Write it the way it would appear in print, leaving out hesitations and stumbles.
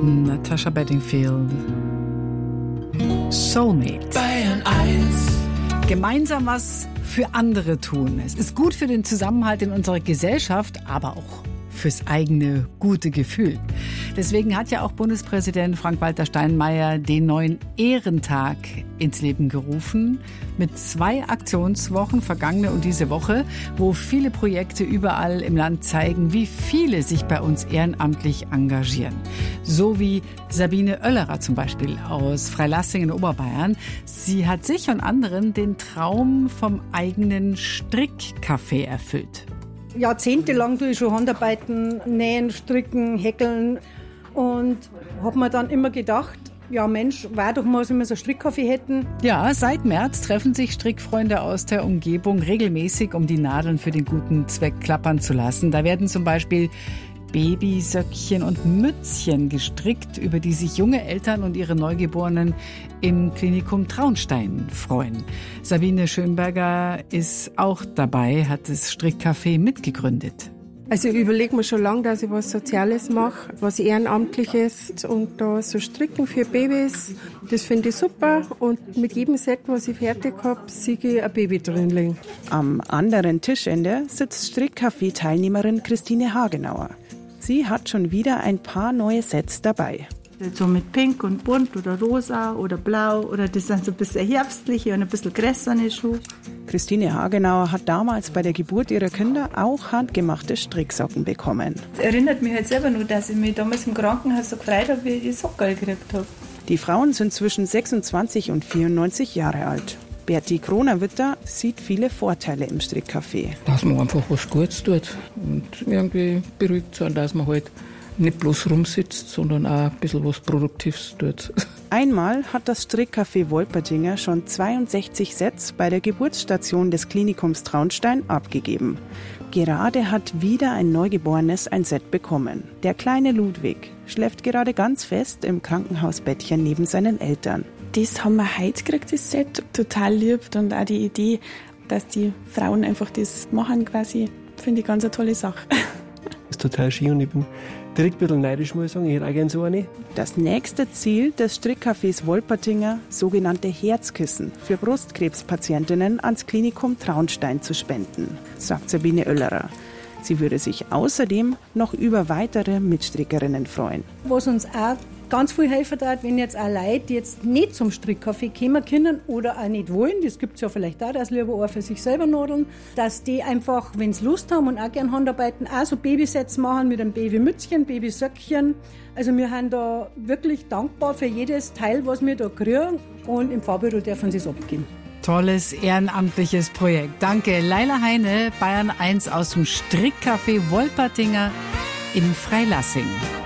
Natasha Bedingfield. Soulmate. Bayern 1. Gemeinsam was für andere tun. Es ist gut für den Zusammenhalt in unserer Gesellschaft, aber auch fürs eigene gute Gefühl. Deswegen hat ja auch Bundespräsident Frank-Walter Steinmeier den neuen Ehrentag ins Leben gerufen. Mit 2 Aktionswochen, vergangene und diese Woche, wo viele Projekte überall im Land zeigen, wie viele sich bei uns ehrenamtlich engagieren. So wie Sabine Oellerer zum Beispiel aus Freilassing in Oberbayern. Sie hat sich und anderen den Traum vom eigenen Strickcafé erfüllt. Jahrzehntelang tue ich schon Handarbeiten, nähen, stricken, häkeln und habe mir dann immer gedacht, ja Mensch, wäre doch mal, wenn wir so ein Strickcafé hätten. Ja, seit März treffen sich Strickfreunde aus der Umgebung regelmäßig, um die Nadeln für den guten Zweck klappern zu lassen. Da werden zum Beispiel Babysöckchen und Mützchen gestrickt, über die sich junge Eltern und ihre Neugeborenen im Klinikum Traunstein freuen. Sabine Schönberger ist auch dabei, hat das Strickcafé mitgegründet. Also ich überlege mir schon lange, dass ich was Soziales mache, was Ehrenamtliches und da so stricken für Babys, das finde ich super und mit jedem Set, was ich fertig habe, sehe ich ein Baby drin liegen. Am anderen Tischende sitzt Strickcafé-Teilnehmerin Christine Hagenauer. Sie hat schon wieder ein paar neue Sets dabei. So mit Pink und Bunt oder Rosa oder Blau oder das sind so ein bisschen herbstliche und ein bisschen gräserne Schuhe. Christine Hagenauer hat damals bei der Geburt ihrer Kinder auch handgemachte Stricksocken bekommen. Das erinnert mich halt selber nur, dass ich mich damals im Krankenhaus so gefreut habe, wie ich die Socken gekriegt habe. Die Frauen sind zwischen 26 und 94 Jahre alt. Berti Kronerwitter sieht viele Vorteile im Strickcafé. Dass man einfach was Gutes tut und irgendwie beruhigt sein, dass man halt nicht bloß rumsitzt, sondern auch ein bisschen was Produktives tut. Einmal hat das Strickcafé Wolpertinger schon 62 Sets bei der Geburtsstation des Klinikums Traunstein abgegeben. Gerade hat wieder ein Neugeborenes ein Set bekommen. Der kleine Ludwig schläft gerade ganz fest im Krankenhausbettchen neben seinen Eltern. Das haben wir heute gekriegt, das Set. Total lieb und auch die Idee, dass die Frauen einfach das machen quasi, finde ich ganz eine tolle Sache. Das ist total schön und ich bin direkt ein bisschen neidisch, muss ich sagen. Ich hätte auch gerne so eine. Das nächste Ziel des Strickcafés Wolpertinger, sogenannte Herzkissen für Brustkrebspatientinnen ans Klinikum Traunstein zu spenden, sagt Sabine Oellerer. Sie würde sich außerdem noch über weitere Mitstrickerinnen freuen. Was uns auch ganz viel helfen hat, wenn jetzt auch Leute, die jetzt nicht zum Strickcafé kommen können oder auch nicht wollen, das gibt es ja vielleicht auch, dass lieber auch für sich selber nadeln, dass die einfach, wenn sie Lust haben und auch gerne Handarbeiten, auch so Babysets machen mit einem Babymützchen, Babysöckchen. Also wir sind da wirklich dankbar für jedes Teil, was wir da kriegen und im Fahrbüro dürfen sie es abgeben. Tolles ehrenamtliches Projekt. Danke, Leila Heine, Bayern 1 aus dem Strickcafé Wolpertinger in Freilassing.